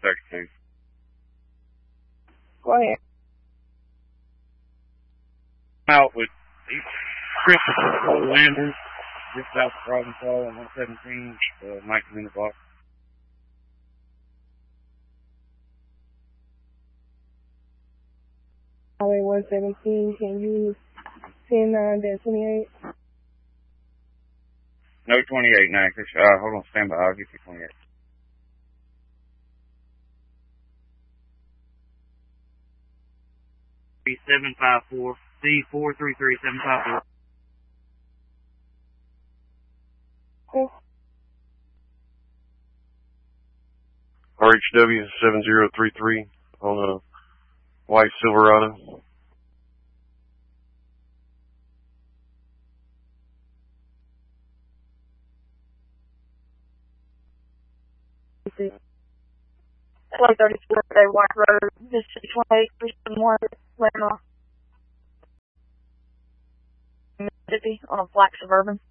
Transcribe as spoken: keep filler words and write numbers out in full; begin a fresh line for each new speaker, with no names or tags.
thirty-two.
Go ahead.
Out with Christopher Landers, just south of Robbinsville on one seventeen, uh, nineteen minute block.
Highway one seventeen, can you send nine dash twenty-eight?
No twenty-eight, nine. Uh, hold on, stand by. I'll get you twenty-eight. seven five four, C four three three seven five four.
Cool.
R H W seven zero three three on a white Silverado.
Flight thirty-four, Bay White Road, Mississippi twenty-eight, three seven one, Lamar, Mississippi, on a black Suburban.